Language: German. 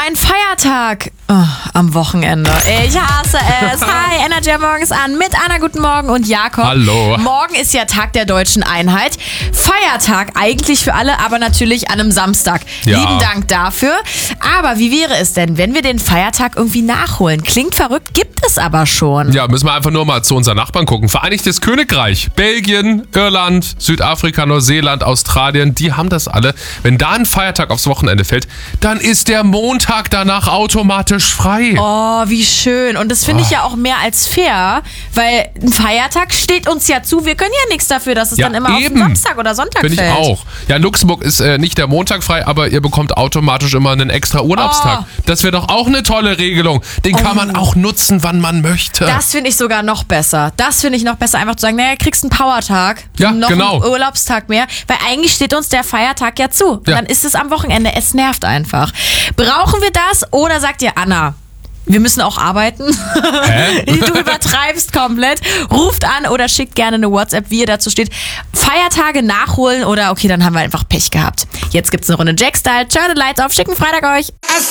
ein Feiertag am Wochenende. Ich hasse es. Hi, Energy morgens an mit Anna, guten Morgen und Jakob. Hallo. Morgen ist ja Tag der Deutschen Einheit. Feiertag eigentlich für alle, aber natürlich an einem Samstag. Ja. Lieben Dank dafür. Aber wie wäre es denn, wenn wir den Feiertag irgendwie nachholen? Klingt verrückt, gibt es aber schon. Ja, müssen wir einfach nur mal zu unseren Nachbarn gucken. Vereinigtes Königreich, Belgien, Irland, Südafrika, Neuseeland, Australien, die haben das alle. Wenn da ein Feiertag aufs Wochenende fällt, dann ist der Montag danach automatisch frei. Oh, wie schön. Und das finde ich ja auch mehr als fair, weil ein Feiertag steht uns ja zu. Wir können ja nichts dafür, dass es dann immer auf den Samstag oder Sonntag fällt. Finde ich auch. Ja, in Luxemburg ist nicht der Montag frei, aber ihr bekommt automatisch immer einen extra Urlaubstag. Das wäre doch auch eine tolle Regelung. Den kann man auch nutzen, wann man möchte. Das finde ich sogar noch besser. Das finde ich noch besser, einfach zu sagen, naja, kriegst einen Powertag, Ja, noch genau. einen Urlaubstag mehr, weil eigentlich steht uns der Feiertag ja zu. Und dann ist es am Wochenende. Es nervt einfach. Brauchen wir das oder sagt ihr, Anna, wir müssen auch arbeiten? Hä? Du übertreibst komplett. Ruft an oder schickt gerne eine WhatsApp, wie ihr dazu steht. Feiertage nachholen oder okay, dann haben wir einfach Pech gehabt. Jetzt gibt's eine Runde Jackstyle. Turn the Lights auf, schicken Freitag euch.